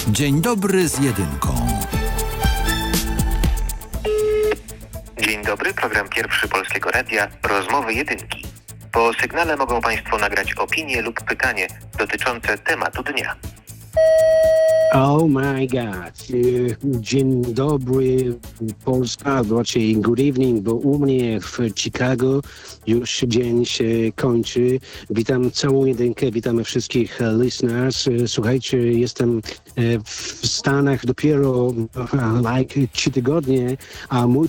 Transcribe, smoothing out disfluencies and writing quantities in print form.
Dzień dobry z jedynką. Dzień dobry, program pierwszy Polskiego Radia, rozmowy jedynki. Po sygnale mogą Państwo nagrać opinię lub pytanie dotyczące tematu dnia. Oh my God. Dzień dobry Polska, raczej good evening, bo u mnie w Chicago już dzień się kończy. Witam całą jedynkę, witamy wszystkich listeners. Słuchajcie, jestem w Stanach dopiero 3 tygodnie, a mój